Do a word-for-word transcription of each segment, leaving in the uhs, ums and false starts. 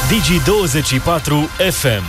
Digi douăzeci și patru F M.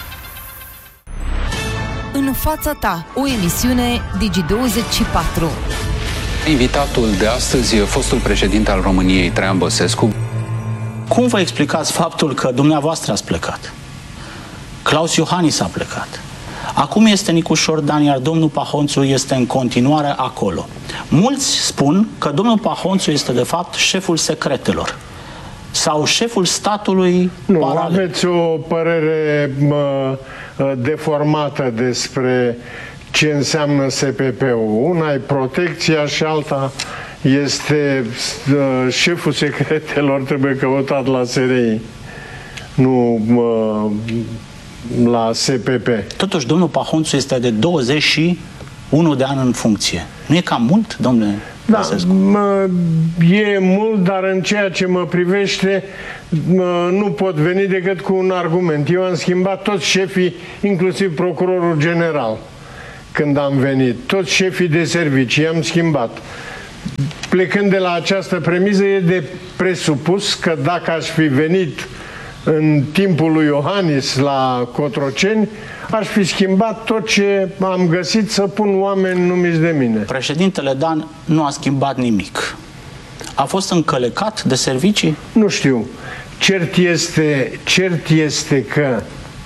În fața ta, o emisiune Digi douăzeci și patru. Invitatul de astăzi e fostul președinte al României, Traian Băsescu. Cum vă explicați faptul că dumneavoastră ați plecat? Claus Iohannis a plecat. Acum este Nicu Șordan, iar domnul Pahonțu este în continuare acolo. Mulți spun că domnul Pahonțu este de fapt șeful secretelor sau șeful statului nu, paralel. Aveți o părere mă, deformată despre ce înseamnă S P P-ul. Una e protecția și alta este uh, șeful secretelor trebuie căutat la S R I, nu uh, la S P P. Totuși, domnul Pahonțu este de douăzeci și unu de ani în funcție. Nu e cam mult, domnule Da, Băsescu? mă, e mult, dar în ceea ce mă privește mă, nu pot veni decât cu un argument. Eu am schimbat toți șefii, inclusiv procurorul general, când am venit. Toți șefii de servicii am schimbat. Plecând de la această premiză, e de presupus că dacă aș fi venit în timpul lui Iohannis la Cotroceni, aș fi schimbat tot ce am găsit să pun oameni numiți de mine. Președintele Dan nu a schimbat nimic. A fost încălecat de servicii? Nu știu. Cert este, cert este că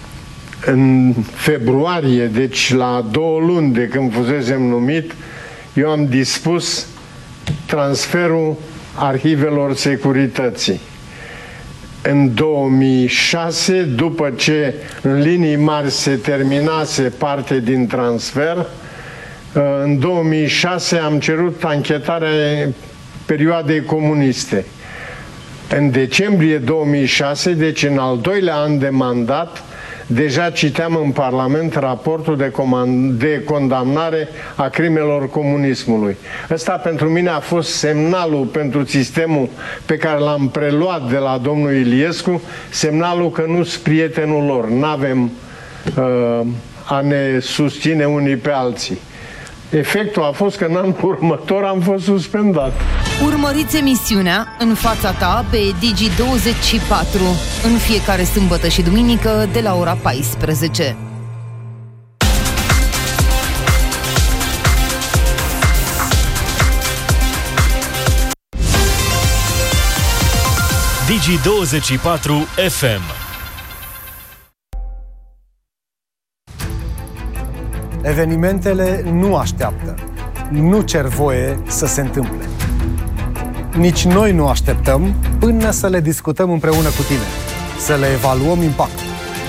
în februarie, deci la două luni de când fusesem numit, eu am dispus transferul arhivelor securității. În două mii șase, după ce în linii mari se terminase parte din transfer, în două mii șase am cerut anchetarea perioadei comuniste. În decembrie două mii șase, deci în al doilea an de mandat, deja citeam în Parlament raportul de, de condamnare a crimelor comunismului. Ăsta pentru mine a fost semnalul pentru sistemul pe care l-am preluat de la domnul Iliescu, semnalul că nu sunt prietenul lor, n-avem uh, a ne susține unii pe alții. Efectul a fost că în anul următor am fost suspendat. Urmăriți emisiunea În fața ta pe Digi douăzeci și patru în fiecare sâmbătă și duminică de la ora paisprezece. Digi douăzeci și patru F M. Evenimentele nu așteaptă, nu cer voie să se întâmple. Nici noi nu așteptăm până să le discutăm împreună cu tine, să le evaluăm impactul.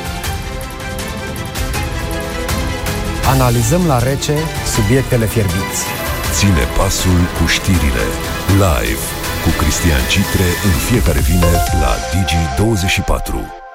Analizăm la rece subiectele fierbinți. Ține pasul cu știrile, live, cu Cristian Citre în fiecare vineri la Digi douăzeci și patru.